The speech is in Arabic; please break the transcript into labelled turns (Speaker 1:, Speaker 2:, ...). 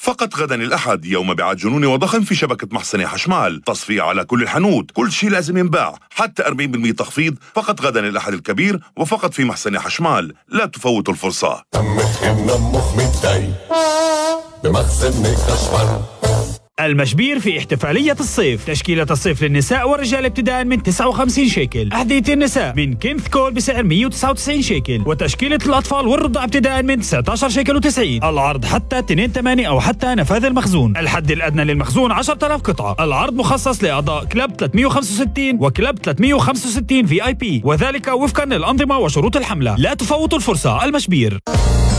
Speaker 1: فقط غدا الأحد يوم مبيعات جنوني وضخم في شبكة محسنة حشمال، تصفية على كل الحانوت، كل شيء لازم ينباع، حتى 40% تخفيض فقط غدا الأحد الكبير وفقط في محسنة حشمال. لا تفوتوا الفرصة.
Speaker 2: بمخزن حشمال.
Speaker 3: المشبير في احتفالية الصيف، تشكيلة الصيف للنساء والرجال ابتداء من 59 شيكل، أحذية النساء من كينث كول بسعر 199 شيكل، وتشكيلة الأطفال والرضع ابتداء من 19 شيكل و90. العرض حتى 2/8 أو حتى نفاذ المخزون. الحد الأدنى للمخزون 10,000 قطعة. العرض مخصص لأعضاء كلب 365 وكلب 365 VIP، وذلك وفقا للأنظمة وشروط الحملة. لا تفوتوا الفرصة. المشبير.